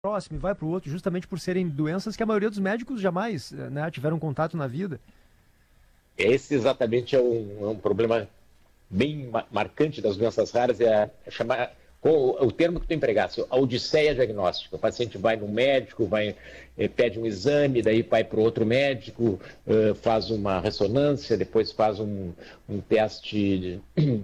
próximo e vai para o outro, justamente por serem doenças que a maioria dos médicos jamais, né, tiveram contato na vida. Esse exatamente é um problema bem marcante das doenças raras, chamar, com o termo que tu empregaste, a odisseia diagnóstica. O paciente vai no médico, pede um exame, daí vai para o outro médico, faz uma ressonância, depois faz um teste,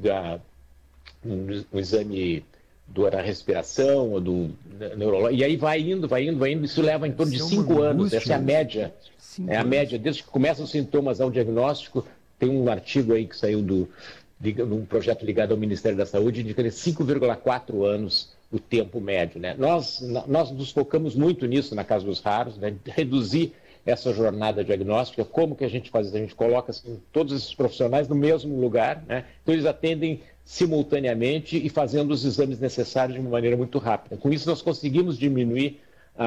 um exame da respiração ou do neurológico, e aí vai indo, isso leva em torno de 5 anos, essa é a média. É a média, desde que começam os sintomas ao diagnóstico. Tem um artigo aí que saiu num projeto ligado ao Ministério da Saúde, indicando 5,4 anos o tempo médio, né? Nós nos focamos muito nisso na Casa dos Raros, né? Reduzir essa jornada diagnóstica. Como que a gente faz? A gente coloca assim, todos esses profissionais no mesmo lugar, né? Então eles atendem simultaneamente e fazendo os exames necessários de uma maneira muito rápida. Com isso nós conseguimos diminuir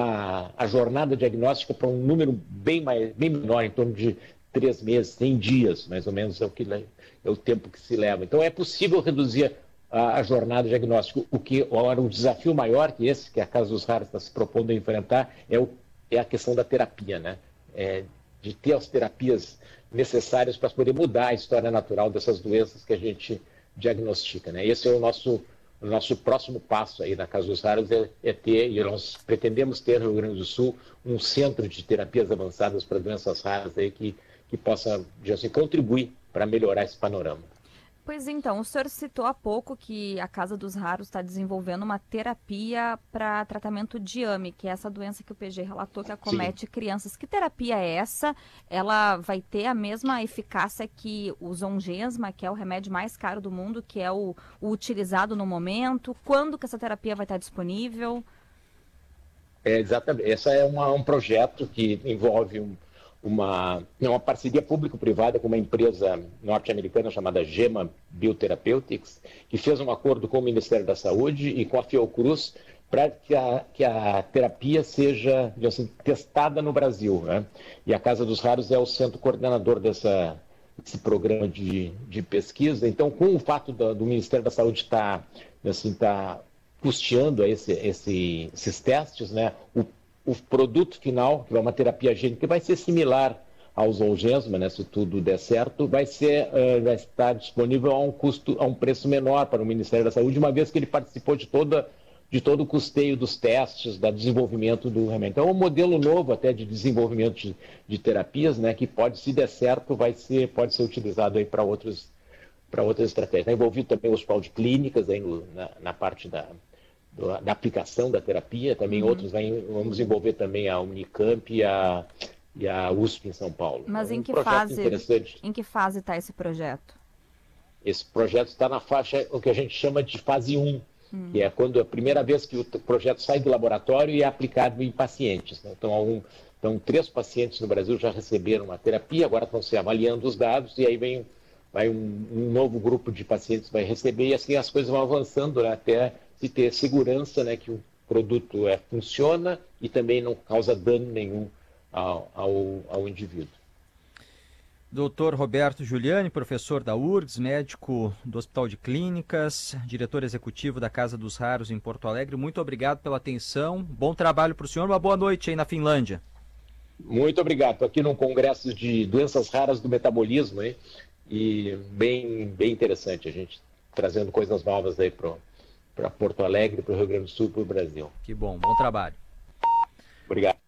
a jornada diagnóstica para um número bem menor, em torno de 3 meses, 100 dias, mais ou menos, é o tempo que se leva. Então, é possível reduzir a jornada diagnóstica. O desafio maior que a Casa dos Raros está se propondo a enfrentar é a questão da terapia, né? De ter as terapias necessárias para poder mudar a história natural dessas doenças que a gente diagnostica, né? Esse é o nosso próximo passo aí na Casa dos Raros, e nós pretendemos ter no Rio Grande do Sul um centro de terapias avançadas para doenças raras aí que possa, assim, contribuir para melhorar esse panorama. Pois então, o senhor citou há pouco que a Casa dos Raros está desenvolvendo uma terapia para tratamento de AME, que é essa doença que o PG relatou que acomete crianças. Que terapia é essa? Ela vai ter a mesma eficácia que o Zolgensma, que é o remédio mais caro do mundo, que é o utilizado no momento? Quando que essa terapia vai estar disponível? Exatamente. Esse é um projeto que envolve uma parceria público-privada com uma empresa norte-americana chamada Gema Biotherapeutics, que fez um acordo com o Ministério da Saúde e com a Fiocruz para que a terapia seja, assim, testada no Brasil, né? E a Casa dos Raros é o centro coordenador desse programa de pesquisa. Então, com o fato do Ministério da Saúde estar custeando esses testes, né? O produto final, que é uma terapia gênica, que vai ser similar ao Zolgensma, né, se tudo der certo, vai estar disponível a um preço menor para o Ministério da Saúde, uma vez que ele participou de todo o custeio dos testes, do desenvolvimento do remédio. Então, é um modelo novo até de desenvolvimento de terapias, né, que se der certo, pode ser utilizado aí para outras estratégias. Está envolvido também o Hospital de Clínicas aí na parte da aplicação da terapia, também outros vamos envolver também a Unicamp e a USP em São Paulo. Mas em que fase está esse projeto? Esse projeto está na faixa, o que a gente chama de fase 1, que é quando a primeira vez que o projeto sai do laboratório e é aplicado em pacientes, né? Então, 3 pacientes no Brasil já receberam a terapia, agora estão se avaliando os dados, e aí vai um novo grupo de pacientes vai receber, e assim as coisas vão avançando, né, até se ter segurança, né, que o produto funciona e também não causa dano nenhum ao indivíduo. Doutor Roberto Giuliani, professor da URGS, médico do Hospital de Clínicas, diretor executivo da Casa dos Raros em Porto Alegre, muito obrigado pela atenção, bom trabalho para o senhor, uma boa noite aí na Finlândia. Muito obrigado, estou aqui num congresso de doenças raras do metabolismo, hein? E bem interessante, a gente trazendo coisas novas aí para Porto Alegre, para o Rio Grande do Sul, para o Brasil. Que bom trabalho. Obrigado.